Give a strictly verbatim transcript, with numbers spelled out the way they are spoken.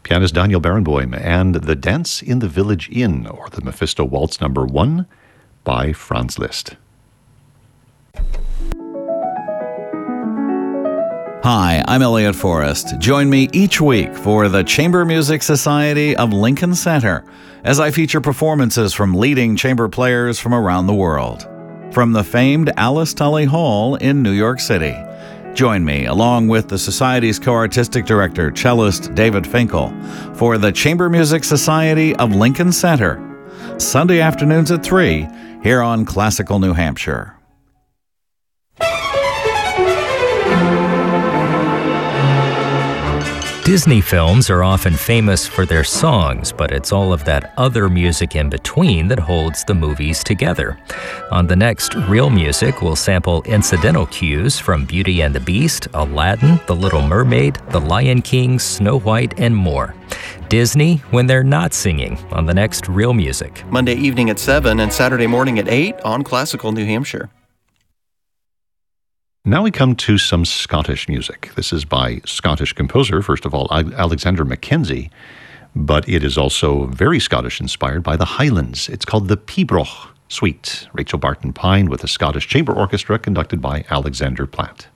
pianist Daniel Barenboim, and The Dance in the Village Inn, or the Mephisto Waltz number one by Franz Liszt. Hi, I'm Elliot Forrest. Join me each week for the Chamber Music Society of Lincoln Center as I feature performances from leading chamber players from around the world. From the famed Alice Tully Hall in New York City. Join me, along with the Society's co-artistic director, cellist David Finkel, for the Chamber Music Society of Lincoln Center, Sunday afternoons at three, here on Classical New Hampshire. Disney films are often famous for their songs, but it's all of that other music in between that holds the movies together. On the next Real Music, we'll sample incidental cues from Beauty and the Beast, Aladdin, The Little Mermaid, The Lion King, Snow White, and more. Disney when they're not singing on the next Real Music. Monday evening at seven and Saturday morning at eight on Classical New Hampshire. Now we come to some Scottish music. This is by Scottish composer, first of all, Alexander Mackenzie, but it is also very Scottish inspired by the Highlands. It's called the Pibroch Suite. Rachel Barton Pine with the Scottish Chamber Orchestra conducted by Alexander Platt.